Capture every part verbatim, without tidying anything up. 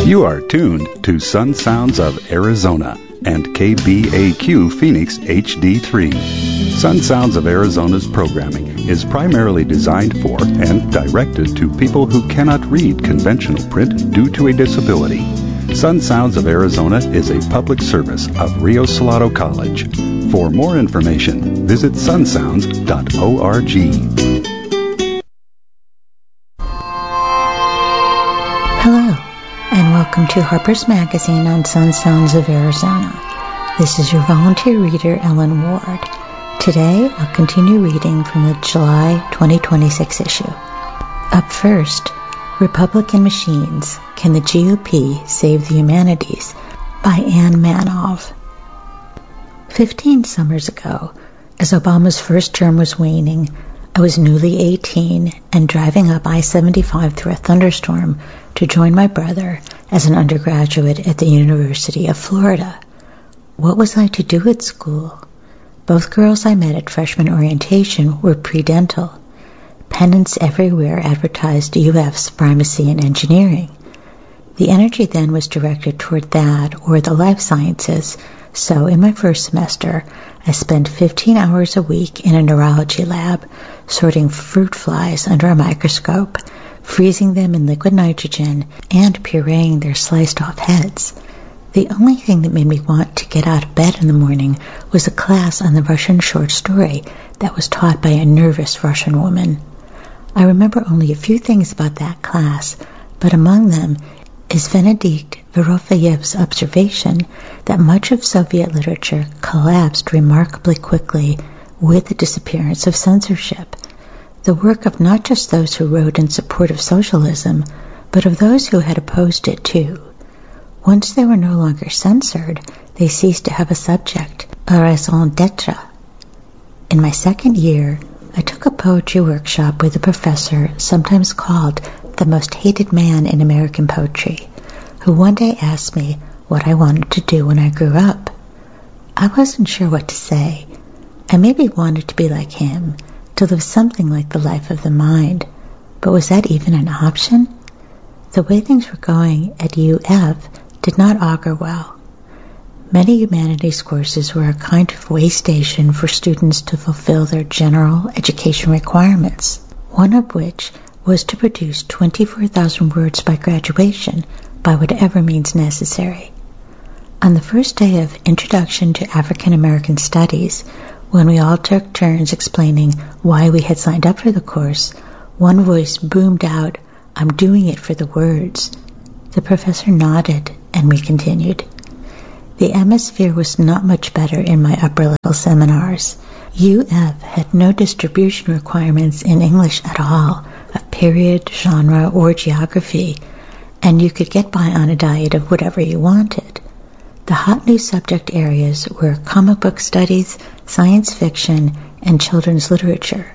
You are tuned to Sun Sounds of Arizona and K B A Q Phoenix H D three. Sun Sounds of Arizona's programming is primarily designed for and directed to people who cannot read conventional print due to a disability. Sun Sounds of Arizona is a public service of Rio Salado College. For more information, visit sun sounds dot org. Hello, and welcome to Harper's Magazine on Sun Sounds of Arizona. This is your volunteer reader, Ellen Ward. Today, I'll continue reading from the July twenty twenty-six issue. Up first, Republican Machines, Can the G O P Save the Humanities? By Anne Manov. Fifteen summers ago, as Obama's first term was waning, I was newly eighteen and driving up I seventy-five through a thunderstorm to join my brother as an undergraduate at the University of Florida. What was I to do at school? Both girls I met at freshman orientation were pre-dental. Pennants everywhere advertised U F's pharmacy and engineering. The energy then was directed toward that or the life sciences, so in my first semester, I spent fifteen hours a week in a neurology lab, sorting fruit flies under a microscope, freezing them in liquid nitrogen, and pureeing their sliced-off heads. The only thing that made me want to get out of bed in the morning was a class on the Russian short story that was taught by a nervous Russian woman. I remember only a few things about that class, but among them is Venedikt Vorofyev's observation that much of Soviet literature collapsed remarkably quickly with the disappearance of censorship, the work of not just those who wrote in support of socialism, but of those who had opposed it too. Once they were no longer censored, they ceased to have a subject, a raison d'etre. In my second year, I took a poetry workshop with a professor sometimes called the most hated man in American poetry, who one day asked me what I wanted to do when I grew up. I wasn't sure what to say. I maybe wanted to be like him, to live something like the life of the mind, but was that even an option? The way things were going at U F did not augur well. Many humanities courses were a kind of way station for students to fulfill their general education requirements, one of which was to produce twenty-four thousand words by graduation by whatever means necessary. On the first day of Introduction to African American Studies, when we all took turns explaining why we had signed up for the course, one voice boomed out, "I'm doing it for the words." The professor nodded, and we continued. The atmosphere was not much better in my upper-level seminars. U F had no distribution requirements in English at all, of period, genre, or geography, and you could get by on a diet of whatever you wanted. The hot new subject areas were comic book studies, science fiction, and children's literature.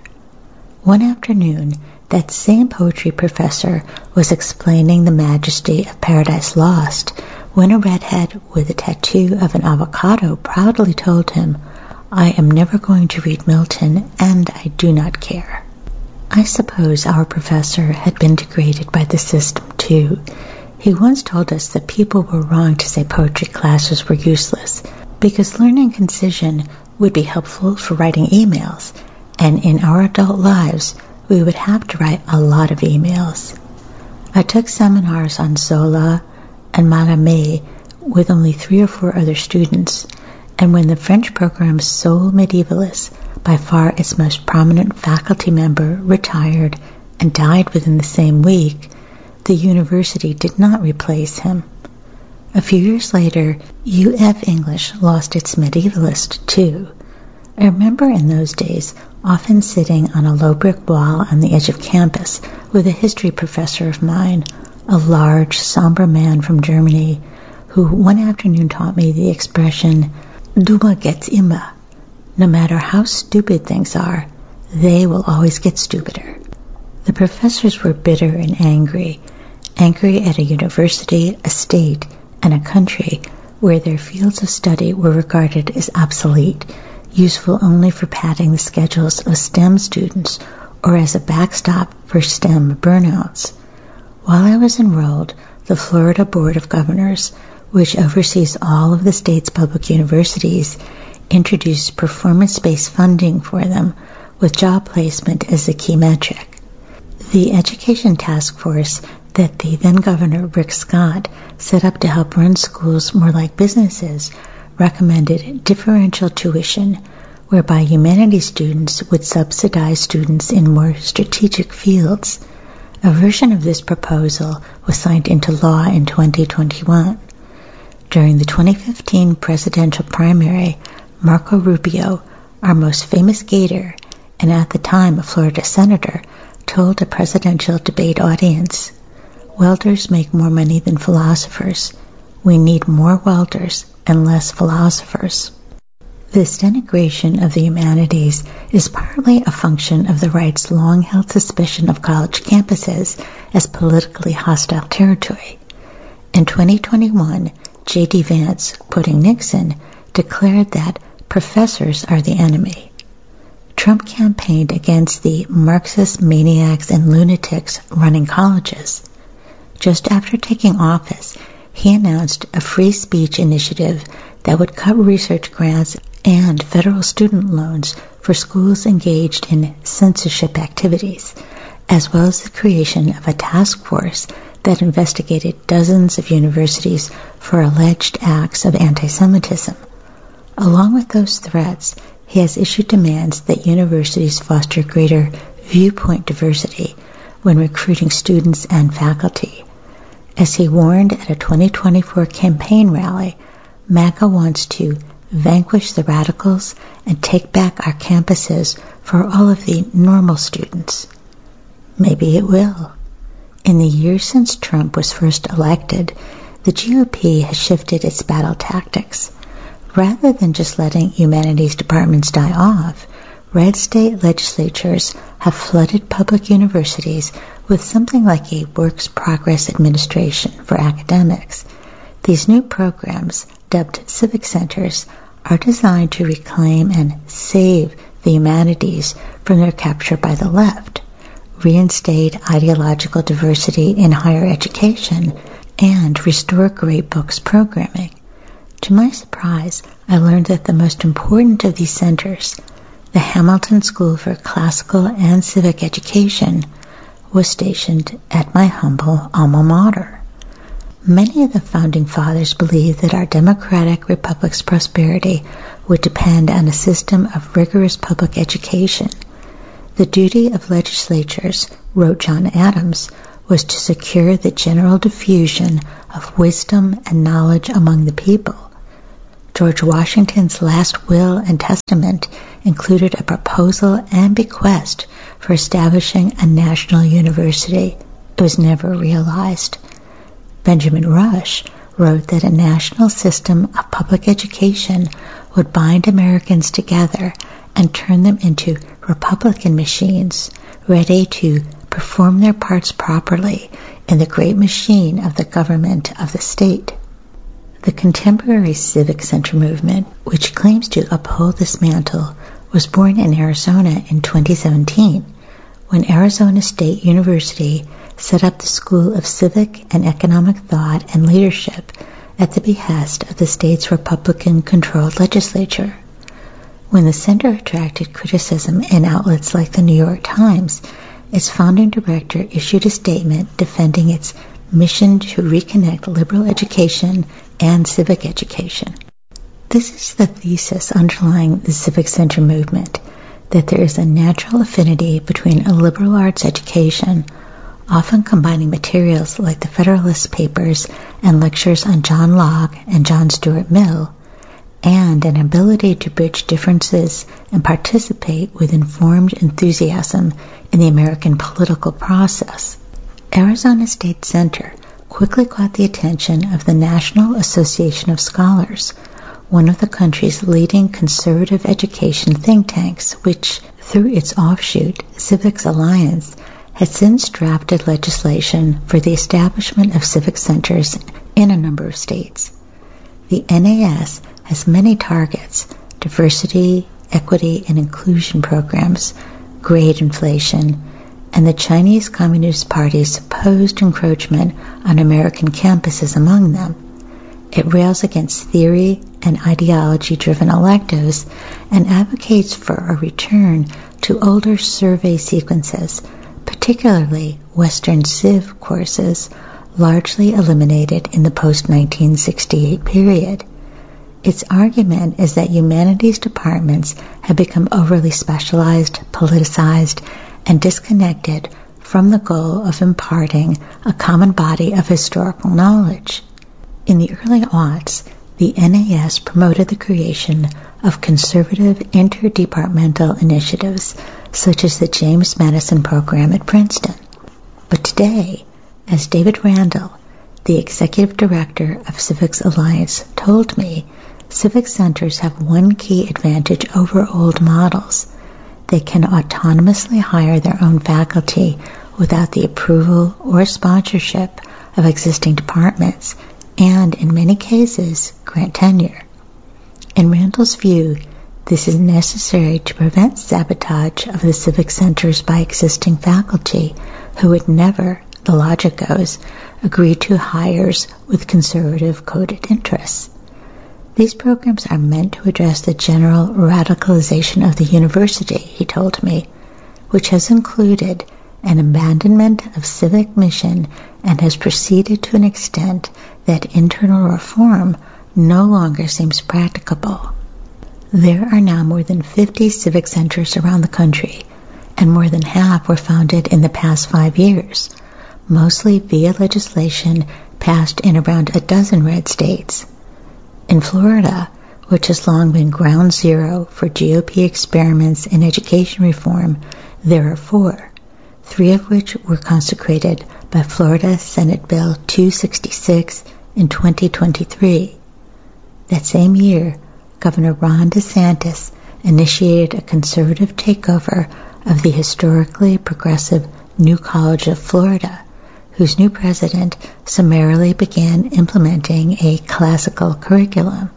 One afternoon, that same poetry professor was explaining the majesty of Paradise Lost when a redhead with a tattoo of an avocado proudly told him, "I am never going to read Milton, and I do not care." I suppose our professor had been degraded by the system, too. He once told us that people were wrong to say poetry classes were useless, because learning concision would be helpful for writing emails, and in our adult lives, we would have to write a lot of emails. I took seminars on Zola and Mallarmé with only three or four other students, and when the French program's sole medievalist, by far its most prominent faculty member, retired and died within the same week, the university did not replace him. A few years later, U F English lost its medievalist, too. I remember in those days often sitting on a low brick wall on the edge of campus with a history professor of mine, a large, somber man from Germany, who one afternoon taught me the expression, "Dummer geht's immer." No matter how stupid things are, they will always get stupider. The professors were bitter and angry, angry at a university, a state, and a country where their fields of study were regarded as obsolete, useful only for padding the schedules of STEM students or as a backstop for STEM burnouts. While I was enrolled, the Florida Board of Governors, which oversees all of the state's public universities, introduced performance-based funding for them, with job placement as the key metric. The Education Task Force that the then-Governor Rick Scott set up to help run schools more like businesses recommended differential tuition, whereby humanities students would subsidize students in more strategic fields. A version of this proposal was signed into law in twenty twenty-one. During the twenty fifteen presidential primary, Marco Rubio, our most famous Gator, and at the time a Florida senator, told a presidential debate audience, "Welders make more money than philosophers. We need more welders and less philosophers." This denigration of the humanities is partly a function of the right's long-held suspicion of college campuses as politically hostile territory. In twenty twenty-one, J D Vance, quoting Nixon, declared that professors are the enemy. Trump campaigned against the Marxist maniacs and lunatics running colleges. Just after taking office, he announced a free speech initiative that would cut research grants and federal student loans for schools engaged in censorship activities, as well as the creation of a task force that investigated dozens of universities for alleged acts of anti-Semitism. Along with those threats, he has issued demands that universities foster greater viewpoint diversity when recruiting students and faculty. As he warned at a twenty twenty-four campaign rally, MAGA wants to vanquish the radicals and take back our campuses for all of the normal students. Maybe it will. In the years since Trump was first elected, the G O P has shifted its battle tactics. Rather than just letting humanities departments die off, red state legislatures have flooded public universities with something like a works progress administration for academics. These new programs, dubbed civic centers, are designed to reclaim and save the humanities from their capture by the left, reinstate ideological diversity in higher education, and restore great books programming. To my surprise, I learned that the most important of these centers, the Hamilton School for Classical and Civic Education, was stationed at my humble alma mater. Many of the founding fathers believed that our democratic republic's prosperity would depend on a system of rigorous public education. The duty of legislatures, wrote John Adams, was to secure the general diffusion of wisdom and knowledge among the people. George Washington's last will and testament included a proposal and bequest for establishing a national university. It was never realized. Benjamin Rush wrote that a national system of public education would bind Americans together and turn them into Republican machines, ready to perform their parts properly in the great machine of the government of the state. The contemporary civic center movement, which claims to uphold this mantle, was born in Arizona in twenty seventeen, when Arizona State University set up the School of Civic and Economic Thought and Leadership at the behest of the state's Republican-controlled legislature. When the center attracted criticism in outlets like the New York Times, its founding director issued a statement defending its mission to reconnect liberal education and civic education. This is the thesis underlying the Civic Center movement, that there is a natural affinity between a liberal arts education, often combining materials like the Federalist Papers and lectures on John Locke and John Stuart Mill, and an ability to bridge differences and participate with informed enthusiasm in the American political process. Arizona State Center quickly caught the attention of the National Association of Scholars, one of the country's leading conservative education think tanks, which, through its offshoot, Civics Alliance, has since drafted legislation for the establishment of civic centers in a number of states. The N A S has many targets: diversity, equity, and inclusion programs, grade inflation, and the Chinese Communist Party's supposed encroachment on American campuses among them. It rails against theory and ideology-driven electives and advocates for a return to older survey sequences, particularly Western Civ courses, largely eliminated in the post nineteen sixty-eight period. Its argument is that humanities departments have become overly specialized, politicized, and disconnected from the goal of imparting a common body of historical knowledge. In the early aughts, the N A S promoted the creation of conservative interdepartmental initiatives such as the James Madison program at Princeton. But today, as David Randall, the executive director of Civics Alliance, told me, civic centers have one key advantage over old models. They can autonomously hire their own faculty without the approval or sponsorship of existing departments, and in many cases, grant tenure. In Randall's view, this is necessary to prevent sabotage of the civic centers by existing faculty who would never, the logic goes, agree to hires with conservative coded interests. These programs are meant to address the general radicalization of the university, he told me, which has included an abandonment of civic mission and has proceeded to an extent that internal reform no longer seems practicable. There are now more than fifty civic centers around the country, and more than half were founded in the past five years, mostly via legislation passed in around a dozen red states. In Florida, which has long been ground zero for G O P experiments in education reform, there are four, three of which were consecrated by Florida Senate Bill two sixty-six in twenty twenty-three. That same year, Governor Ron DeSantis initiated a conservative takeover of the historically progressive New College of Florida, whose new president summarily began implementing a classical curriculum.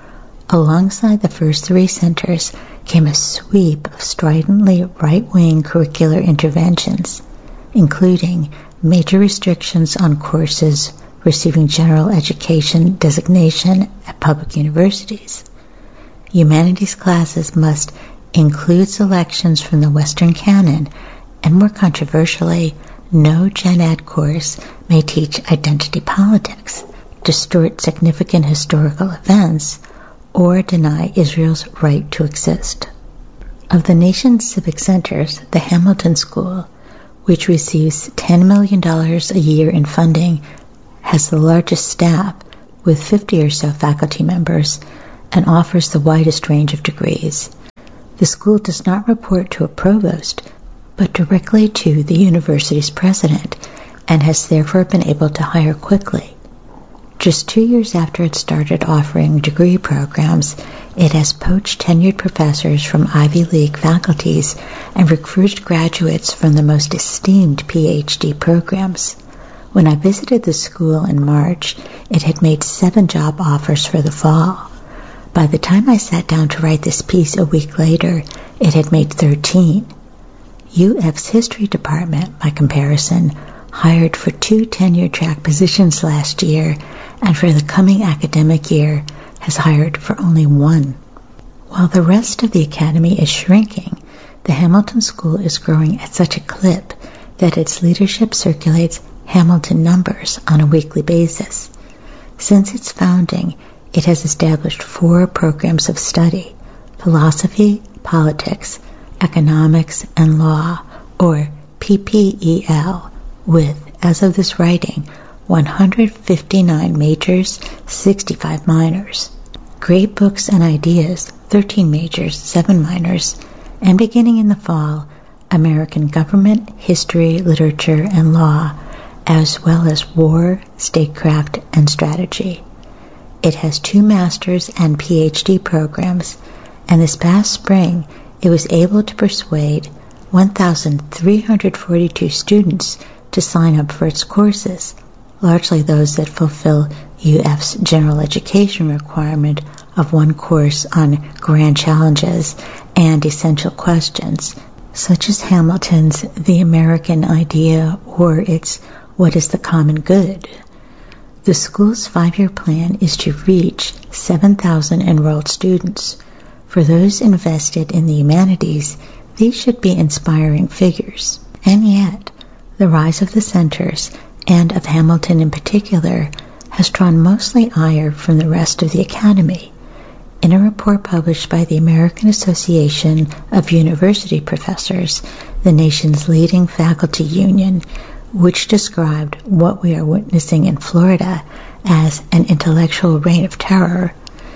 Alongside the first three centers came a sweep of stridently right-wing curricular interventions, including major restrictions on courses receiving general education designation at public universities. Humanities classes must include selections from the Western canon, and more controversially, no gen ed course may teach identity politics, distort significant historical events, or deny Israel's right to exist. Of the nation's civic centers, the Hamilton School, which receives ten million dollars a year in funding, has the largest staff, with fifty or so faculty members, and offers the widest range of degrees. The school does not report to a provost, but directly to the university's president, and has therefore been able to hire quickly. Just two years after it started offering degree programs, it has poached tenured professors from Ivy League faculties and recruited graduates from the most esteemed P H D programs. When I visited the school in March, it had made seven job offers for the fall. By the time I sat down to write this piece a week later, it had made thirteen. U F's history department, by comparison, hired for two tenure-track positions last year, and for the coming academic year has hired for only one. While the rest of the academy is shrinking, the Hamilton School is growing at such a clip that its leadership circulates Hamilton numbers on a weekly basis. Since its founding, it has established four programs of study: philosophy, politics, economics, and law, or P P E L, with, as of this writing, one hundred fifty-nine majors, sixty-five minors. Great Books and Ideas, thirteen majors, seven minors, and beginning in the fall, American Government, History, Literature, and Law, as well as War, Statecraft, and Strategy. It has two master's and P H D programs, and this past spring it was able to persuade one thousand three hundred forty-two students to sign up for its courses, largely those that fulfill U F's general education requirement of one course on grand challenges and essential questions, such as Hamilton's The American Idea or its What is the Common Good. The school's five-year plan is to reach seven thousand enrolled students. For those invested in the humanities, these should be inspiring figures. And yet, the rise of the centers, and of Hamilton in particular, has drawn mostly ire from the rest of the academy. In a report published by the American Association of University Professors, the nation's leading faculty union, which described what we are witnessing in Florida as an intellectual reign of terror,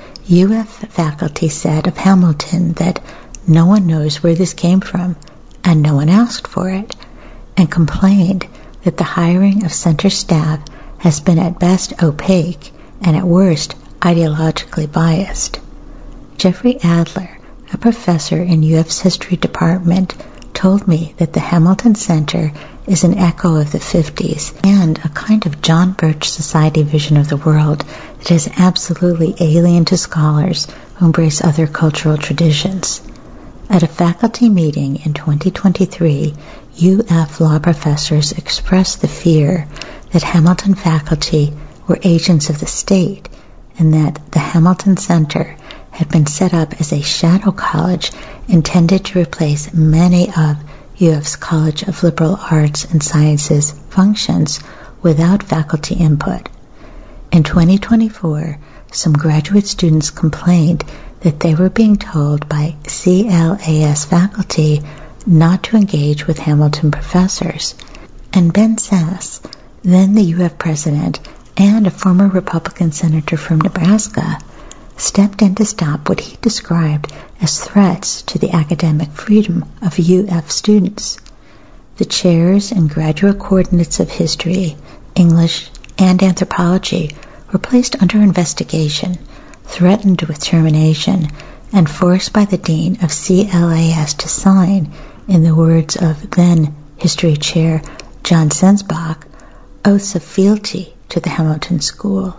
U F faculty said of Hamilton that no one knows where this came from and no one asked for it, and complained that the hiring of center staff has been at best opaque and at worst ideologically biased. Jeffrey Adler, a professor in U F's history department, told me that the Hamilton Center is an echo of the fifties and a kind of John Birch Society vision of the world that is absolutely alien to scholars who embrace other cultural traditions. At a faculty meeting in twenty twenty-three, U F law professors expressed the fear that Hamilton faculty were agents of the state and that the Hamilton Center had been set up as a shadow college intended to replace many of U F's College of Liberal Arts and Sciences functions without faculty input. In twenty twenty-four, some graduate students complained that they were being told by C L A S faculty not to engage with Hamilton professors, and Ben Sasse, then the U F president and a former Republican senator from Nebraska, stepped in to stop what he described as threats to the academic freedom of U F students. The chairs and graduate coordinates of history, English, and anthropology were placed under investigation, threatened with termination, and forced by the dean of C L A S to sign, in the words of then history chair John Sensbach, oaths of fealty to the Hamilton School.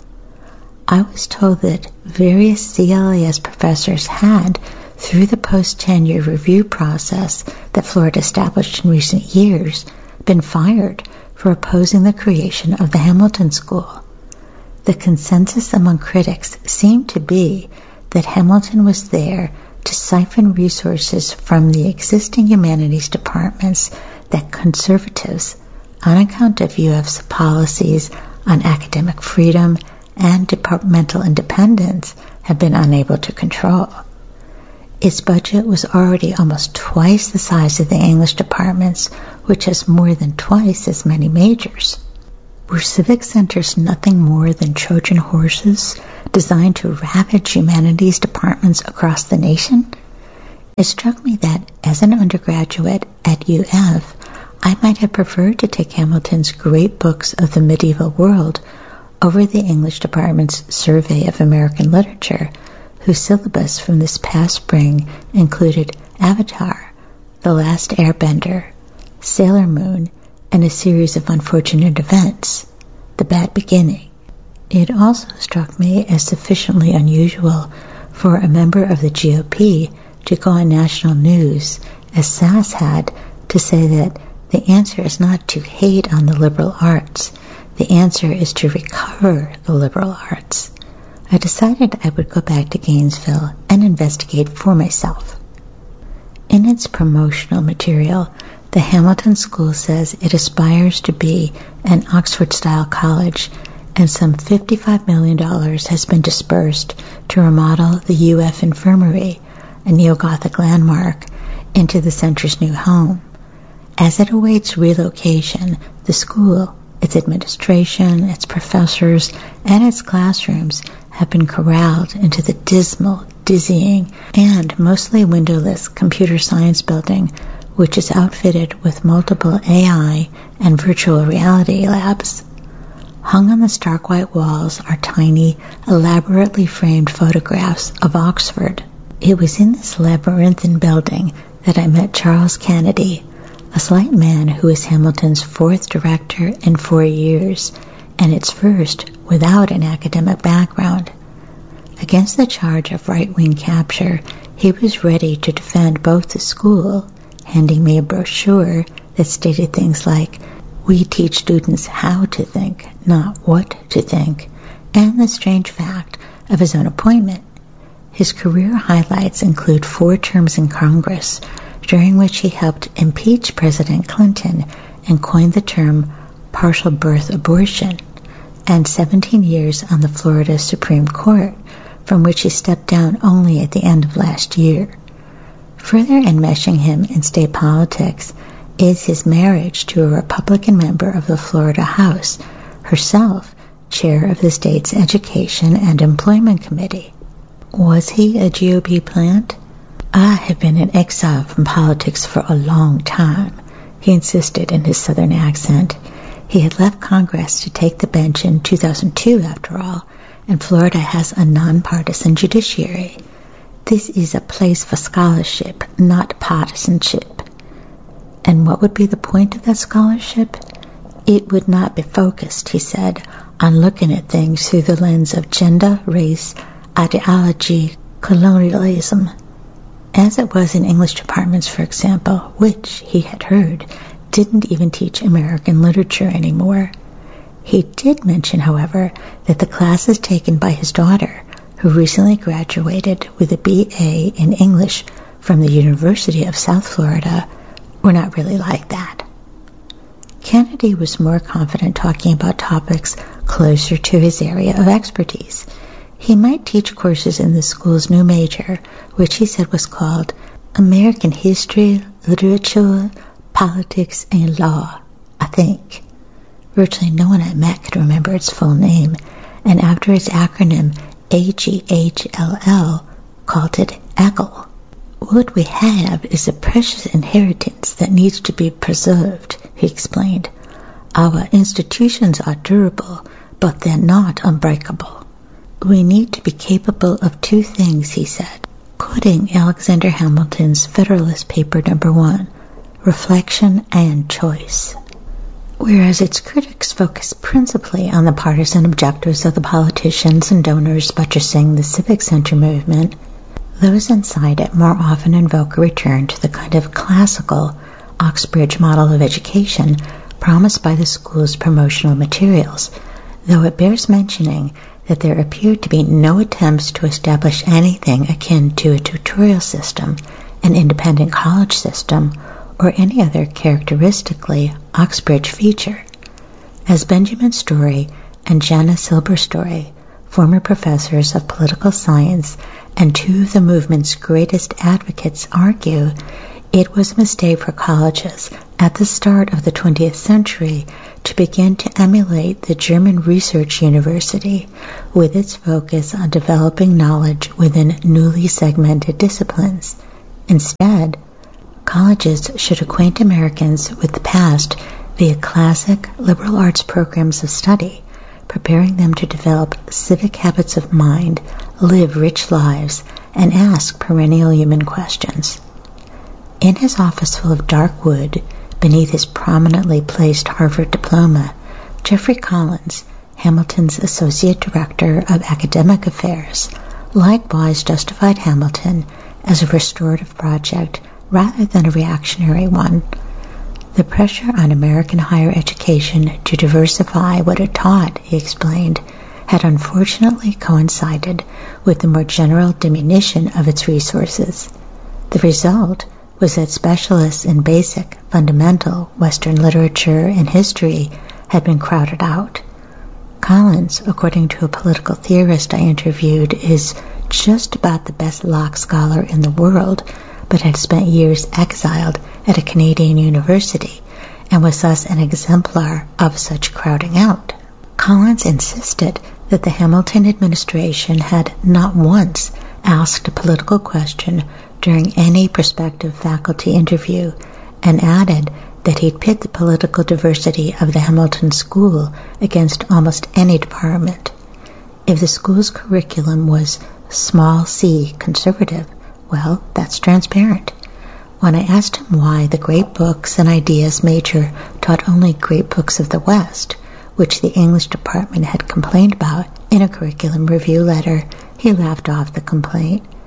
I was told that various C L A S professors had, through the post-tenure review process that Florida established in recent years, been fired for opposing the creation of the Hamilton School. The consensus among critics seemed to be that Hamilton was there to siphon resources from the existing humanities departments that conservatives, on account of U F's policies on academic freedom and departmental independence, have been unable to control. Its budget was already almost twice the size of the English department's, which has more than twice as many majors. Were civic centers nothing more than Trojan horses designed to ravage humanities departments across the nation? It struck me that, as an undergraduate at U F, I might have preferred to take Hamilton's great books of the medieval world over the English department's Survey of American Literature, whose syllabus from this past spring included Avatar, The Last Airbender, Sailor Moon, and a series of unfortunate events, The Bad Beginning. It also struck me as sufficiently unusual for a member of the G O P to go on national news, as Sasse had, to say that the answer is not to hate on the liberal arts. The answer is to recover the liberal arts. I decided I would go back to Gainesville and investigate for myself. In its promotional material, the Hamilton School says it aspires to be an Oxford-style college, and some fifty-five million dollars has been dispersed to remodel the U F Infirmary, a neo-Gothic landmark, into the center's new home. As it awaits relocation, the school, its administration, its professors, and its classrooms have been corralled into the dismal, dizzying, and mostly windowless computer science building, which is outfitted with multiple A I and virtual reality labs. Hung on the stark white walls are tiny, elaborately framed photographs of Oxford. It was in this labyrinthine building that I met Charles Kennedy, a slight man who is Hamilton's fourth director in four years, and its first without an academic background. Against the charge of right-wing capture, he was ready to defend both the school handing me a brochure that stated things like, "We teach students how to think, not what to think," and the strange fact of his own appointment. His career highlights include four terms in Congress, during which he helped impeach President Clinton and coined the term partial birth abortion, and seventeen years on the Florida Supreme Court, from which he stepped down only at the end of last year. Further enmeshing him in state politics is his marriage to a Republican member of the Florida House, herself chair of the state's Education and Employment Committee. Was he a G O P plant? "I have been in exile from politics for a long time," he insisted in his southern accent. He had left Congress to take the bench in two thousand two, after all, and Florida has a nonpartisan judiciary. "This is a place for scholarship, not partisanship." And what would be the point of that scholarship? It would not be focused, he said, on looking at things through the lens of gender, race, ideology, colonialism, as it was in English departments, for example, which, he had heard, didn't even teach American literature anymore. He did mention, however, that the classes taken by his daughter, who recently graduated with a B A in English from the University of South Florida, were not really like that. Kennedy was more confident talking about topics closer to his area of expertise. He might teach courses in the school's new major, which he said was called American History, Literature, Politics, and Law, I think. Virtually no one I met could remember its full name, and after its acronym A G H L L, called it A G L. "What we have is a precious inheritance that needs to be preserved," he explained. "Our institutions are durable, but they're not unbreakable. We need to be capable of two things," he said, quoting Alexander Hamilton's Federalist Paper number one, reflection and choice. Whereas its critics focus principally on the partisan objectives of the politicians and donors buttressing the civic center movement, those inside it more often invoke a return to the kind of classical Oxbridge model of education promised by the school's promotional materials, though it bears mentioning that there appeared to be no attempts to establish anything akin to a tutorial system, an independent college system, or any other characteristically Oxbridge feature. As Benjamin Story and Jana Silberstory, former professors of political science and two of the movement's greatest advocates, argue, it was a mistake for colleges at the start of the twentieth century to begin to emulate the German research university with its focus on developing knowledge within newly segmented disciplines. Instead, colleges should acquaint Americans with the past via classic liberal arts programs of study, preparing them to develop civic habits of mind, live rich lives, and ask perennial human questions. In his office full of dark wood, beneath his prominently placed Harvard diploma, Jeffrey Collins, Hamilton's Associate Director of Academic Affairs, likewise justified Hamilton as a restorative project rather than a reactionary one. The pressure on American higher education to diversify what it taught, he explained, had unfortunately coincided with the more general diminution of its resources. The result was that specialists in basic, fundamental Western literature and history had been crowded out. Collins, according to a political theorist I interviewed, is just about the best Locke scholar in the world, but had spent years exiled at a Canadian university and was thus an exemplar of such crowding out. Collins insisted that the Hamilton administration had not once asked a political question during any prospective faculty interview, and added that he'd pit the political diversity of the Hamilton School against almost any department. If the school's curriculum was small c conservative, well, that's transparent. When I asked him why the Great Books and Ideas major taught only great books of the West, which the English department had complained about in a curriculum review letter, he laughed off the complaint.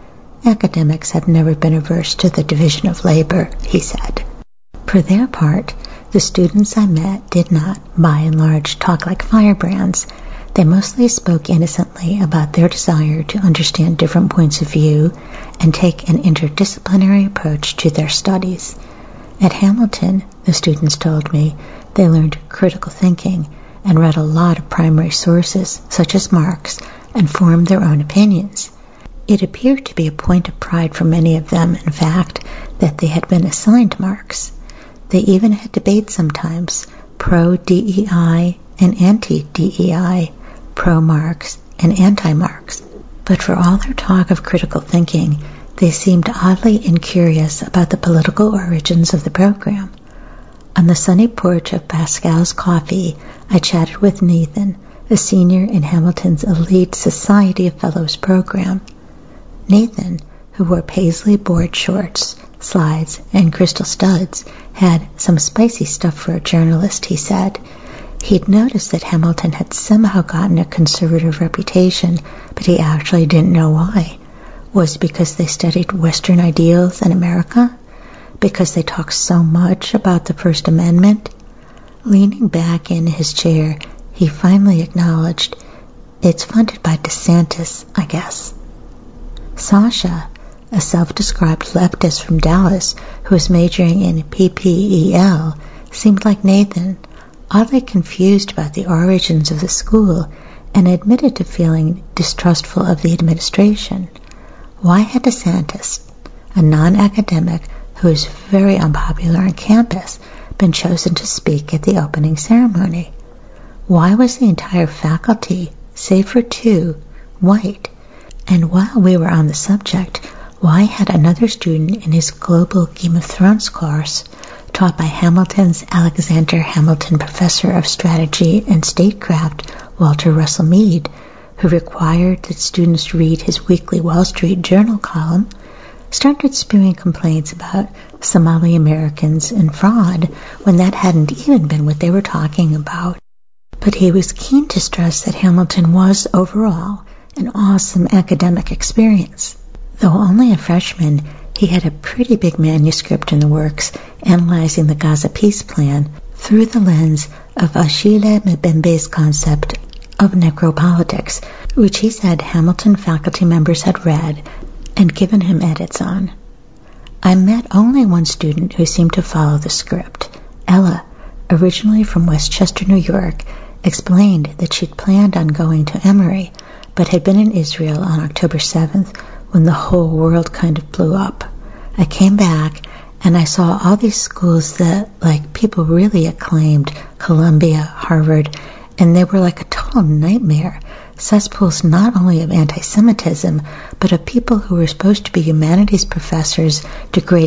academics have never been averse to the division of labor, he said. For their part, the students I met did not, by and large, talk like firebrands. They mostly spoke innocently about their desire to understand different points of view and take an interdisciplinary approach to their studies. At Hamilton, the students told me, they learned critical thinking and read a lot of primary sources, such as Marx, and formed their own opinions. It appeared to be a point of pride for many of them, in fact, that they had been assigned Marx. They even had debates sometimes, pro-D E I and anti-D E I, pro-Marx and anti-Marx. But for all their talk of critical thinking, they seemed oddly incurious about the political origins of the program. On the sunny porch of Pascal's Coffee, I chatted with Nathan, a senior in Hamilton's elite Society of Fellows program. Nathan, who wore paisley board shorts, slides, and crystal studs, had some spicy stuff for a journalist, he said. He'd noticed that Hamilton had somehow gotten a conservative reputation, but he actually didn't know why. Was it because they studied Western ideals in America? Because they talked so much about the First Amendment? Leaning back in his chair, he finally acknowledged, "It's funded by DeSantis, I guess." Sasha, a self-described leftist from Dallas who was majoring in P P E L, seemed like Nathan, oddly confused about the origins of the school, and admitted to feeling distrustful of the administration. Why had DeSantis, a non-academic who is very unpopular on campus, been chosen to speak at the opening ceremony? Why was the entire faculty, save for two, white? And while we were on the subject, why had another student in his Global Game of Thrones course, taught by Hamilton's Alexander Hamilton Professor of Strategy and Statecraft, Walter Russell Mead, who required that students read his weekly Wall Street Journal column, started spewing complaints about Somali Americans and fraud when that hadn't even been what they were talking about. But he was keen to stress that Hamilton was, overall, an awesome academic experience. Though only a freshman, he had a pretty big manuscript in the works analyzing the Gaza peace plan through the lens of Achille Mbembe's concept of necropolitics, which he said Hamilton faculty members had read and given him edits on. I met only one student who seemed to follow the script. Ella, originally from Westchester, New York, explained that she'd planned on going to Emory, but had been in Israel on October seventh when the whole world kind of blew up. I came back and I saw all these schools that, like, people really acclaimed, Columbia, Harvard, and they were like a total nightmare, cesspools not only of anti-Semitism, but of people who were supposed to be humanities professors degrading